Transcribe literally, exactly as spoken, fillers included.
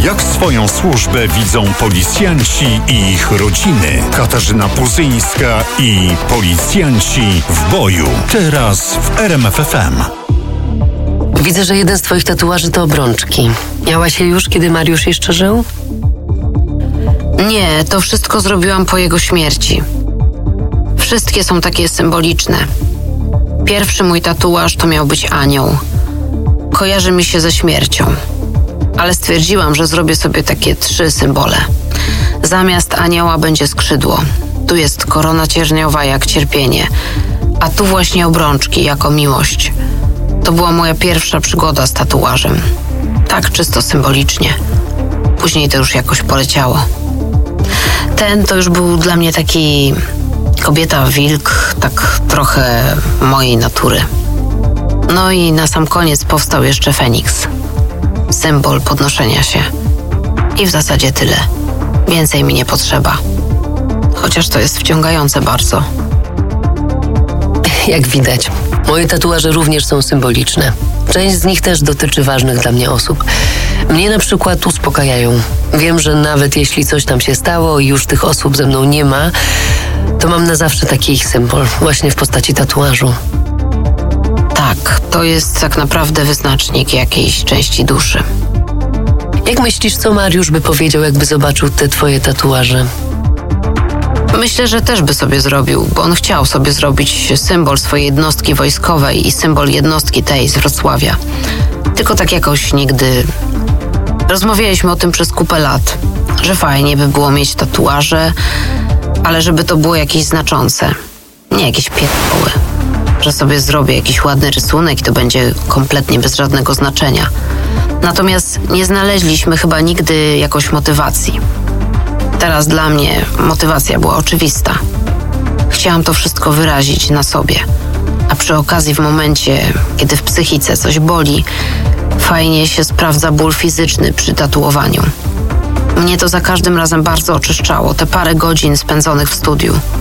Jak swoją służbę widzą policjanci i ich rodziny. Katarzyna Puzyńska i policjanci w boju. Teraz w R M F F M. Widzę, że jeden z twoich tatuaży to obrączki. Miałaś je już, kiedy Mariusz jeszcze żył? Nie, to wszystko zrobiłam po jego śmierci. Wszystkie są takie symboliczne. Pierwszy mój tatuaż to miał być anioł. Kojarzy mi się ze śmiercią. Ale stwierdziłam, że zrobię sobie takie trzy symbole. Zamiast anioła będzie skrzydło. Tu jest korona cierniowa jak cierpienie, a tu właśnie obrączki jako miłość. To była moja pierwsza przygoda z tatuażem. Tak czysto symbolicznie. Później to już jakoś poleciało. Ten to już był dla mnie taki kobieta-wilk, tak trochę mojej natury. No i na sam koniec powstał jeszcze Feniks. Symbol podnoszenia się. I w zasadzie tyle. Więcej mi nie potrzeba. Chociaż to jest wciągające bardzo. Jak widać, moje tatuaże również są symboliczne. Część z nich też dotyczy ważnych dla mnie osób. Mnie na przykład uspokajają. Wiem, że nawet jeśli coś tam się stało i już tych osób ze mną nie ma, to mam na zawsze taki ich symbol, właśnie w postaci tatuażu. Tak, to jest tak naprawdę wyznacznik jakiejś części duszy. Jak myślisz, co Mariusz by powiedział, jakby zobaczył te twoje tatuaże? Myślę, że też by sobie zrobił, bo on chciał sobie zrobić symbol swojej jednostki wojskowej i symbol jednostki tej z Wrocławia. Tylko tak jakoś nigdy... Rozmawialiśmy o tym przez kupę lat, że fajnie by było mieć tatuaże, ale żeby to było jakieś znaczące. Nie jakieś pierdoły. Że sobie zrobię jakiś ładny rysunek i to będzie kompletnie bez żadnego znaczenia. Natomiast nie znaleźliśmy chyba nigdy jakoś motywacji. Teraz dla mnie motywacja była oczywista. Chciałam to wszystko wyrazić na sobie. A przy okazji w momencie, kiedy w psychice coś boli, fajnie się sprawdza ból fizyczny przy tatuowaniu. Mnie to za każdym razem bardzo oczyszczało, te parę godzin spędzonych w studiu.